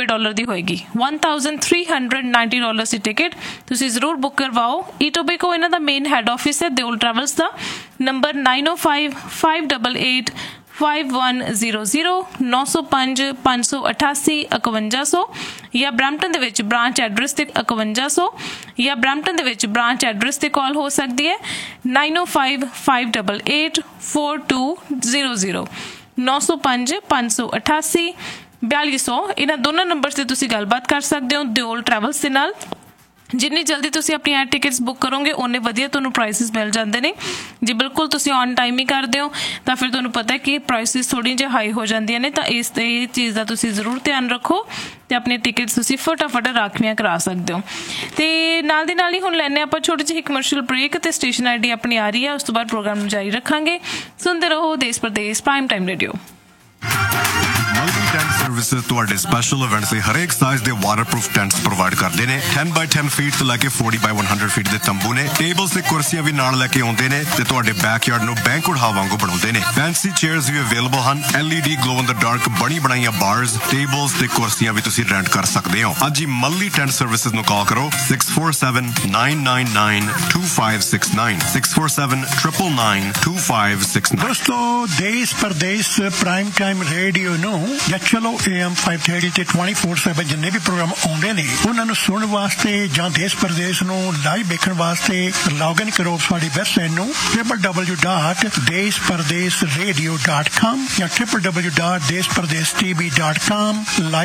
$90 ਦੀ ਹੋਏਗੀ। $1390 ਦੀ ਟਿਕਟ ਤੁਸੀਂ ਜ਼ਰੂਰ ਬੁੱਕ ਕਰਵਾਓ। ਈਟੋਬੀਕੋ ਇਹਨਾਂ ਦਾ ਮੇਨ ਹੈਡ ਆਫਿਸ ਹੈ ਦਿਓਲ ਟਰੈਵਲਸ ਦਾ। ਨੰਬਰ 905588 5100 905 588 5100 ਜਾਂ ਬਰੈਂਪਟਨ ਦੇ ਵਿੱਚ ਬ੍ਰਾਂਚ ਐਡਰੈਸ ਤੇ 5100 ਜਾਂ ਬਰੈਂਪਟਨ ਦੇ ਵਿੱਚ ਬ੍ਰਾਂਚ ਐਡਰੈਸ ਤੇ ਕਾਲ ਹੋ ਸਕਦੀ ਹੈ 905588 4200 905 588 4200। ਇਹਨਾਂ ਦੋਨਾਂ ਨੰਬਰ ਤੇ ਤੁਸੀਂ ਗੱਲਬਾਤ ਕਰ ਸਕਦੇ ਹੋ ਦਿਓਲ ਟਰੈਵਲਸ ਦੇ ਨਾਲ। ਜਿੰਨੀ ਜਲਦੀ ਤੁਸੀਂ ਆਪਣੀ ਐਡ ਟਿਕਟਸ ਬੁੱਕ ਕਰੋਗੇ ਉਨੇ ਵਧੀਆ ਤੁਹਾਨੂੰ ਪ੍ਰਾਈਸਿਸ ਮਿਲ ਜਾਂਦੇ ਨੇ। ਜੇ ਬਿਲਕੁਲ ਤੁਸੀਂ ਔਨ ਟਾਈਮ ਹੀ ਕਰਦੇ ਹੋ ਤਾਂ ਫਿਰ ਤੁਹਾਨੂੰ ਪਤਾ ਕਿ ਪ੍ਰਾਈਸਿਸ ਥੋੜ੍ਹੀਆਂ ਜਿਹੀਆਂ ਹਾਈ ਹੋ ਜਾਂਦੀਆਂ ਨੇ। ਤਾਂ ਇਹ ਚੀਜ਼ ਦਾ ਤੁਸੀਂ ਜ਼ਰੂਰ ਧਿਆਨ ਰੱਖੋ ਅਤੇ ਆਪਣੀਆਂ ਟਿਕਟਸ ਤੁਸੀਂ ਫਟਾਫਟ ਰਾਖਵੀਆਂ ਕਰਾ ਸਕਦੇ ਹੋ। ਅਤੇ ਨਾਲ ਦੀ ਨਾਲ ਹੀ ਹੁਣ ਲੈਂਦੇ ਆਪਾਂ ਛੋਟੀ ਜਿਹੀ ਕਮਰਸ਼ੀਅਲ ਬ੍ਰੇਕ ਅਤੇ ਸਟੇਸ਼ਨ ਆਈ ਡੀ ਆਪਣੀ ਆ ਰਹੀ ਹੈ। ਉਸ ਤੋਂ ਬਾਅਦ ਪ੍ਰੋਗਰਾਮ ਨੂੰ ਜਾਰੀ ਰੱਖਾਂਗੇ। ਸੁਣਦੇ ਰਹੋ ਦੇਸ਼ Pradesh prime time radio. Multi tent services ਤੁਹਾਡੇ ਸਪੈਸ਼ਲ ਇਵੈਂਟਸ ਦੇ ਹਰੇਕ ਸਾਈਜ਼ ਦੇ ਵਾਟਰਪ੍ਰੂਫ ਟੈਂਟਸ ਪ੍ਰੋਵਾਈਡ ਕਰਦੇ ਨੇ। 10 by 10 ਫੀਟ ਤੋਂ ਲੈ ਕੇ 40 by 100 ਫੀਟ ਦੇ ਤੰਬੂ ਨੇ। ਟੇਬਲਸ ਤੇ ਕੁਰਸੀਆਂ ਵੀ ਨਾਲ ਲੈ ਕੇ ਆਉਂਦੇ ਨੇ ਤੇ ਤੁਹਾਡੇ ਬੈਕਯਾਰਡ ਨੂੰ ਬੈਂਕੁਏਟ ਹਾਲ ਵਾਂਗੂ ਬਣਾਉਂਦੇ ਨੇ। ਫੈਂਸੀ ਚੇਅਰਸ ਵੀ ਅਵੇਲੇਬਲ ਹਨ। LED ਗਲੋ ਇਨ ਦ ਡਾਰਕ ਬਣੀ ਬਣਾਈਆਂ ਬਾਰਸ, ਟੇਬਲਸ ਤੇ ਕੁਰਸੀਆਂ ਵੀ ਤੁਸੀਂ ਰੈਂਟ ਕਰ ਸਕਦੇ ਹੋ। ਅੱਜ ਹੀ ਮਲਟੀ ਟੈਂਟ ਸਰਵਿਸਿਜ਼ ਨੂੰ ਕਾਲ ਕਰੋ 647-999-2569 647-999-2569। ਦੋਸਤੋ ਦੇਸ਼ ਪ੍ਰਦੇਸ਼ ਪ੍ਰਾਈਮ ਟਾਈਮ ਰੇਡੀਓ ਨੂੰ ਜਾਂ ਚਲੋ AM 530 ਤੇ 24/7 ਜਿੰਨੇ ਵੀ ਪ੍ਰੋਗਰਾਮ ਆਉਂਦੇ ਨੇ ਉਹਨਾਂ ਨੂੰ ਸੁਣਨ ਵਾਸਤੇ ਜਾਂ ਦੇਸ਼ ਪ੍ਰਦੇਸ਼ ਨੂੰ ਲਾਈਵ ਵੇਖਣ ਵਾਸਤੇ ਲੌਗਇਨ ਕਰੋ ਸਾਡੀ ਵੈਬਸਾਈਟ ਨੂੰ www.deshpardeshradio.com ਜਾਂ www.deshpardeshtv.com।